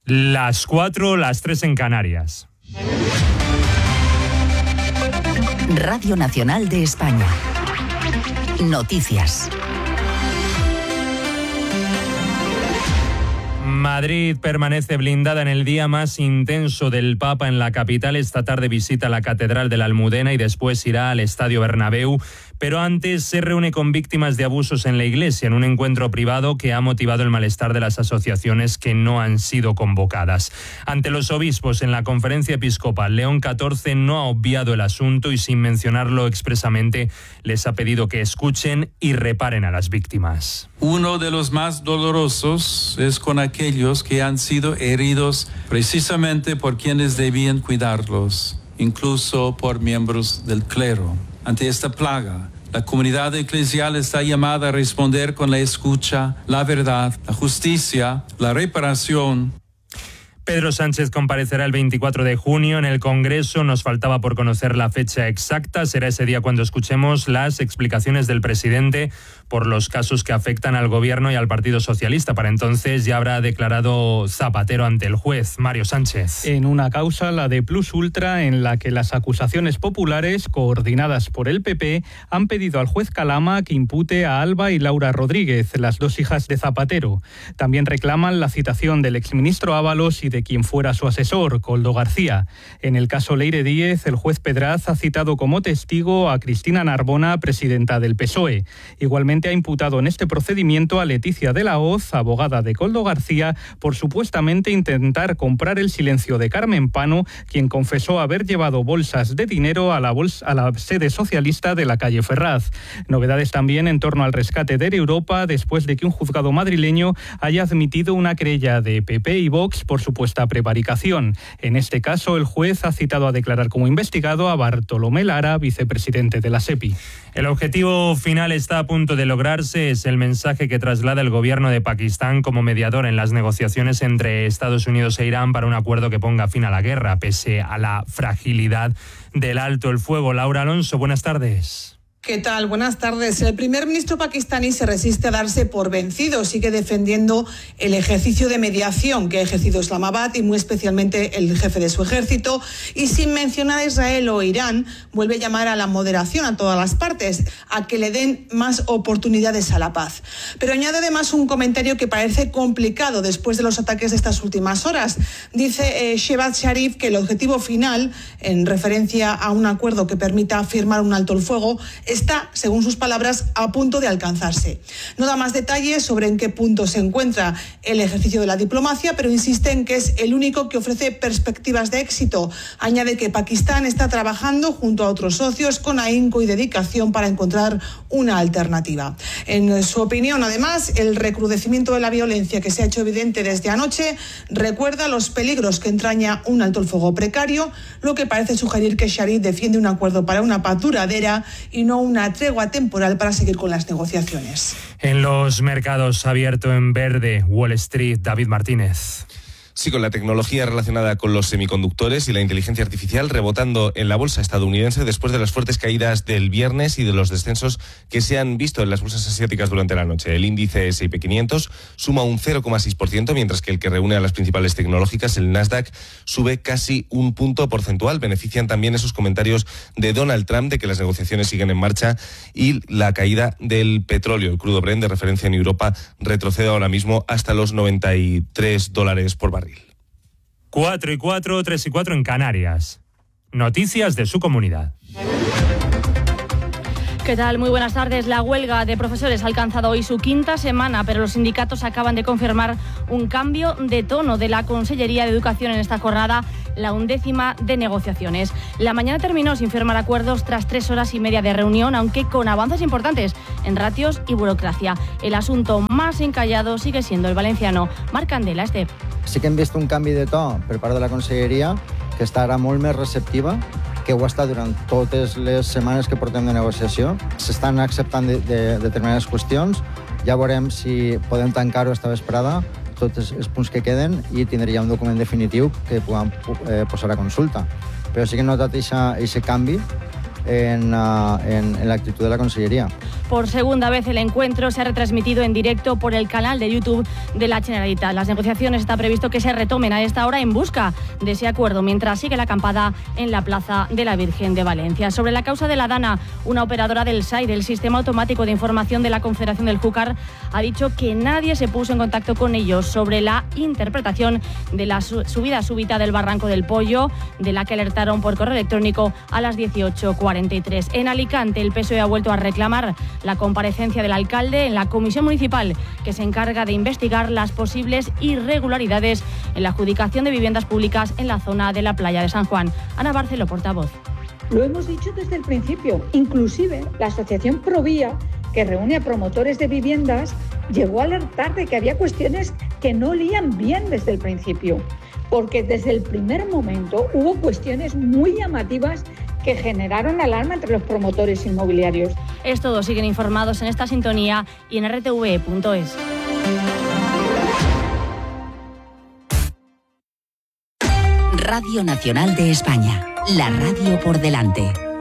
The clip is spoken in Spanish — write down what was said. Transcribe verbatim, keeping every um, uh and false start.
Las cuatro, las tres en Canarias. Radio Nacional de España. Noticias. Madrid permanece blindada en el día más intenso del Papa en la capital. Esta tarde visita la Catedral de la Almudena y después irá al Estadio Bernabéu. Pero antes se reúne con víctimas de abusos en la Iglesia en un encuentro privado que ha motivado el malestar de las asociaciones que no han sido convocadas. Ante los obispos en la conferencia episcopal, León catorce no ha obviado el asunto y sin mencionarlo expresamente les ha pedido que escuchen y reparen a las víctimas. Uno de los más dolorosos es con aquellos que han sido heridos precisamente por quienes debían cuidarlos, incluso por miembros del clero. Ante esta plaga, la comunidad eclesial está llamada a responder con la escucha, la verdad, la justicia, la reparación. Pedro Sánchez comparecerá el veinticuatro de junio en el Congreso. Nos faltaba por conocer la fecha exacta. Será ese día cuando escuchemos las explicaciones del presidente por los casos que afectan al Gobierno y al Partido Socialista. Para entonces ya habrá declarado Zapatero ante el juez, Mario Sánchez. En una causa, la de Plus Ultra, en la que las acusaciones populares, coordinadas por el P P, han pedido al juez Calama que impute a Alba y Laura Rodríguez, las dos hijas de Zapatero. También reclaman la citación del exministro Ábalos y de quien fuera su asesor, Koldo García. En el caso Leire Díez, el juez Pedraz ha citado como testigo a Cristina Narbona, presidenta del P S O E. Igualmente ha imputado en este procedimiento a Leticia de la Hoz, abogada de Koldo García, por supuestamente intentar comprar el silencio de Carmen Pano, quien confesó haber llevado bolsas de dinero a la, bolsa, a la sede socialista de la calle Ferraz. Novedades también en torno al rescate de Europa, después de que un juzgado madrileño haya admitido una querella de P P y Vox por supuesto esta prevaricación. En este caso, el juez ha citado a declarar como investigado a Bartolomé Lara, vicepresidente de la SEPI. El objetivo final está a punto de lograrse. Es el mensaje que traslada el gobierno de Pakistán como mediador en las negociaciones entre Estados Unidos e Irán para un acuerdo que ponga fin a la guerra, pese a la fragilidad del alto el fuego. Laura Alonso, buenas tardes. ¿Qué tal? Buenas tardes. El primer ministro pakistaní se resiste a darse por vencido. Sigue defendiendo el ejercicio de mediación que ha ejercido Islamabad y muy especialmente el jefe de su ejército. Y sin mencionar a Israel o Irán, vuelve a llamar a la moderación a todas las partes, a que le den más oportunidades a la paz. Pero añade además un comentario que parece complicado después de los ataques de estas últimas horas. Dice eh, Shehbaz Sharif que el objetivo final, en referencia a un acuerdo que permita firmar un alto el fuego, está, según sus palabras, a punto de alcanzarse. No da más detalles sobre en qué punto se encuentra el ejercicio de la diplomacia, pero insiste en que es el único que ofrece perspectivas de éxito. Añade que Pakistán está trabajando junto a otros socios con ahínco y dedicación para encontrar una alternativa. En su opinión, además, el recrudecimiento de la violencia que se ha hecho evidente desde anoche recuerda los peligros que entraña un alto el fuego precario, lo que parece sugerir que Sharif defiende un acuerdo para una paz duradera y no una tregua temporal para seguir con las negociaciones. En los mercados abierto en verde, Wall Street, David Martínez. Sí, con la tecnología relacionada con los semiconductores y la inteligencia artificial rebotando en la bolsa estadounidense después de las fuertes caídas del viernes y de los descensos que se han visto en las bolsas asiáticas durante la noche. El índice ese y pe quinientos suma un cero coma seis por ciento, mientras que el que reúne a las principales tecnológicas, el Nasdaq, sube casi un punto porcentual. Benefician también esos comentarios de Donald Trump de que las negociaciones siguen en marcha y la caída del petróleo. El crudo Brent, de referencia en Europa, retrocede ahora mismo hasta los noventa y tres dólares por barril. Cuatro y cuatro, tres y cuatro en Canarias. Noticias de su comunidad. ¿Qué tal? Muy buenas tardes. La huelga de profesores ha alcanzado hoy su quinta semana, pero los sindicatos acaban de confirmar un cambio de tono de la Consellería de Educación en esta jornada, la undécima de negociaciones. La mañana terminó sin firmar acuerdos tras tres horas y media de reunión, aunque con avances importantes en ratios y burocracia. El asunto más encallado sigue siendo el valenciano. Marc Candela, Estep. Sí que hem vist un canvi de to per part de la Conselleria, que està ara molt més receptiva, que ho està durant totes les setmanes que portem de negociació. S'estan acceptant de, de, determinades qüestions. Ja veurem si podem tancar-ho esta vesprada, tots els punts que queden, i tindria un document definitiu que puguem eh, posar a consulta. Però sí que he notat aquest canvi en, uh, en, en la actitud de la Consellería. Por segunda vez el encuentro se ha retransmitido en directo por el canal de YouTube de la Generalitat. Las negociaciones está previsto que se retomen a esta hora en busca de ese acuerdo, mientras sigue la acampada en la Plaza de la Virgen de Valencia. Sobre la causa de la DANA, una operadora del S A I, del Sistema Automático de Información de la Confederación del Júcar, ha dicho que nadie se puso en contacto con ellos sobre la interpretación de la subida súbita del Barranco del Pollo, de la que alertaron por correo electrónico a las dieciocho cuarenta y tres. En Alicante, el P S O E ha vuelto a reclamar la comparecencia del alcalde en la comisión municipal que se encarga de investigar las posibles irregularidades en la adjudicación de viviendas públicas en la zona de la playa de San Juan. Ana Barceló, portavoz. Lo hemos dicho desde el principio. Inclusive la asociación Provía, que reúne a promotores de viviendas, llegó a alertar de que había cuestiones que no olían bien desde el principio, porque desde el primer momento hubo cuestiones muy llamativas que generaron alarma entre los promotores inmobiliarios. Es todo, siguen informados en esta sintonía y en r t v punto es. Radio Nacional de España, la radio por delante.